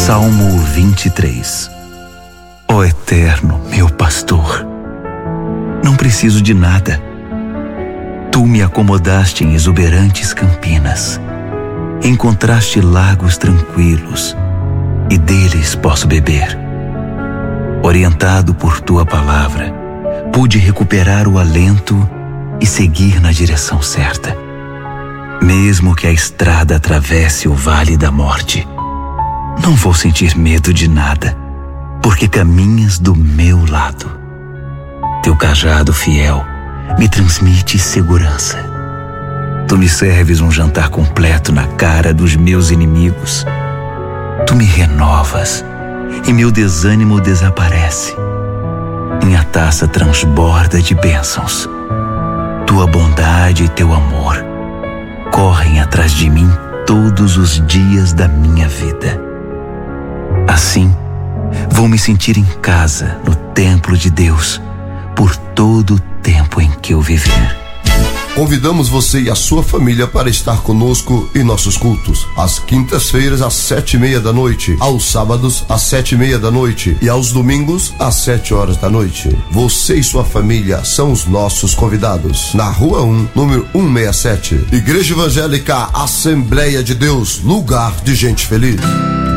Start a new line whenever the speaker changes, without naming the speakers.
Salmo 23. Ó Eterno, meu pastor, não preciso de nada. Tu me acomodaste em exuberantes campinas, encontraste lagos tranquilos e deles posso beber. Orientado por tua palavra, pude recuperar o alento e seguir na direção certa. Mesmo que a estrada atravesse o vale da morte, não vou sentir medo de nada, porque caminhas do meu lado. Teu cajado fiel me transmite segurança. Tu me serves um jantar completo na cara dos meus inimigos. Tu me renovas e meu desânimo desaparece. Minha taça transborda de bênçãos. Tua bondade e teu amor correm atrás de mim todos os dias da minha vida. Assim, vou me sentir em casa no templo de Deus por todo o tempo em que eu viver.
Convidamos você e a sua família para estar conosco em nossos cultos. Às quintas-feiras, às 7:30 da noite. Aos sábados, às 7:30 da noite. E aos domingos, às 7 horas da noite. Você e sua família são os nossos convidados. Na Rua 1, número 167. Igreja Evangélica Assembleia de Deus, lugar de gente feliz.